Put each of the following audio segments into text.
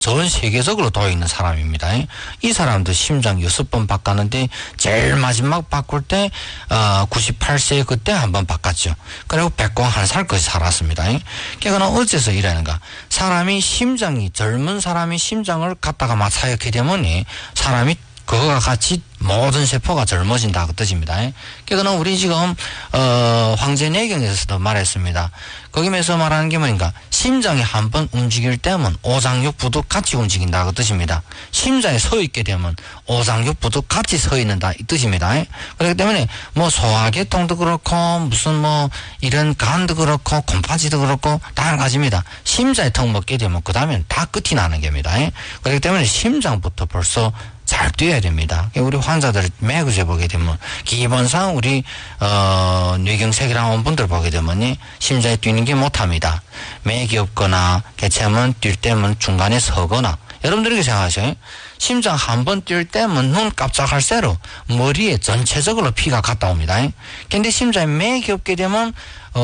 전 세계적으로 도여 있는 사람입니다. 이 사람도 심장 6번 바꿨는데 제일 마지막 바꿀 때 98세 그때 한번 바꿨죠. 그리고 101살까지 살았습니다. 그러니까 어째서 이러는가? 사람이 심장이 젊은 사람이 심장을 갖다가 마사이렇게 되면 사람이 그거와 같이 모든 세포가 젊어진다 그 뜻입니다. 그러니까 우리 지금 황제내경에서도 말했습니다. 거기에서 말하는 게 뭐인가? 심장이 한번 움직일 때면 오장육부도 같이 움직인다 그 뜻입니다. 심장에 서 있게 되면 오장육부도 같이 서 있는다 이 뜻입니다. 그렇기 때문에 뭐 소화계통도 그렇고 무슨 뭐 이런 간도 그렇고 곰팡이도 그렇고 다양한 가지입니다. 심장에 턱 먹게 되면 그 다음엔 다 끝이 나는 겁니다. 그렇기 때문에 심장부터 벌써 잘 뛰어야 됩니다. 우리 환자들 매그제 보게 되면 기본상 우리 뇌경색이랑 온 분들 보게 되면 심장에 뛰는 게 못합니다. 맥이 없거나 개체하면 뛸 때면 중간에 서거나 여러분들 이렇게 생각하세요. 심장 한 번 뛸 때면 눈 깜짝할 새로 머리에 전체적으로 피가 갔다 옵니다. 근데 심장에 맥이 없게 되면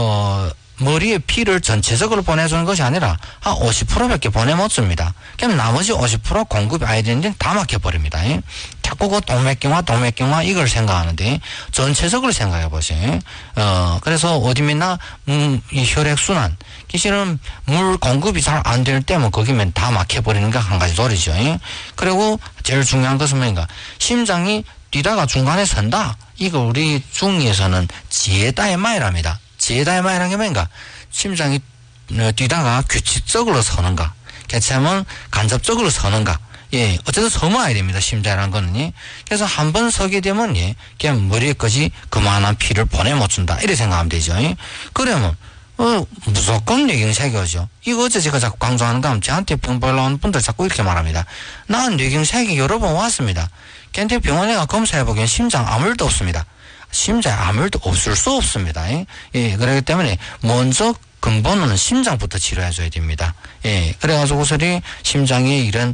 머리에 피를 전체적으로 보내주는 것이 아니라 한 50%밖에 보내 못 줍니다. 그럼 나머지 50% 공급이 아야 되는데 다 막혀버립니다. 자꾸 그 동맥경화 이걸 생각하는데 전체적으로 생각해 보세요. 그래서 어디면나 이 혈액순환 실은 물 공급이 잘 안 될 때면 거기면 다 막혀버리는 게 한 가지 소리죠. 그리고 제일 중요한 것은 뭔가 심장이 뛰다가 중간에 선다. 이거 우리 중의에서는 지에다이마이랍니다. 지에다이마이라는 게 뭔가 심장이 뛰다가 규칙적으로 서는가 개체하면 간접적으로 서는가 어쨌든 서마야 됩니다. 심장이라는 거는 그래서 한 번 서게 되면 그냥 머리에까지 그만한 피를 보내 못 준다 이렇게 생각하면 되죠. 그러면 무조건 뇌경색이 오죠. 이거 어째 제가 자꾸 강조하는가 하면 저한테 병 보러 온 분들 자꾸 이렇게 말합니다. 난 뇌경색이 여러 번 왔습니다. 근데 병원에 가 검사해보기엔 심장 아무 일도 없습니다. 심장에 아무 일도 없을 수 없습니다. 그렇기 때문에 먼저 근본은 심장부터 치료해줘야 됩니다. 그래가지고서리 심장의 이런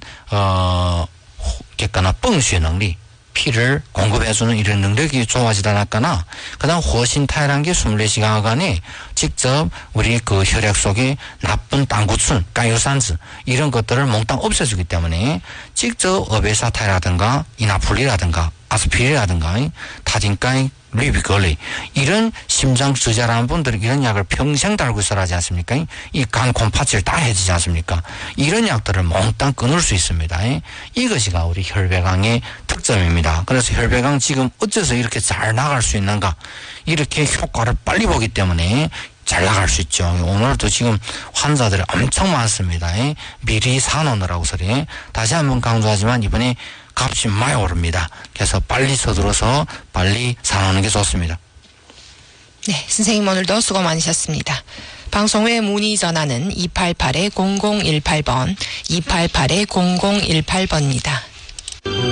객관화 뻥수의 능력, 피를 공급해주는 이런 능력이 좋아지지 않았거나, 그 다음 호신타이라는 게 24시간간에 직접 우리 그 혈액 속에 나쁜胆固醇, 가유산즈, 이런 것들을 몽땅 없애주기 때문에 직접 어베사타이라든가 이나폴리라든가 아스피린이라든가 타딘가이 리비걸리 이런 심장 저자라는 분들이 이런 약을 평생 달고 있어야 하지 않습니까? 이 간 곰파치를 다 해주지 않습니까? 이런 약들을 몽땅 끊을 수 있습니다. 이것이가 우리 혈배강의 특점입니다. 그래서 혈배강 지금 어째서 이렇게 잘 나갈 수 있는가? 이렇게 효과를 빨리 보기 때문에 잘 나갈 수 있죠. 오늘도 지금 환자들이 엄청 많습니다. 미리 사놓느라고 소리. 다시 한번 강조하지만 이번에 값이 많이 오릅니다. 그래서 빨리 서둘러서 빨리 사놓는 게 좋습니다. 네, 선생님 오늘도 수고 많으셨습니다. 방송 후에 문의 전화는 288-0018번, 288-0018번입니다.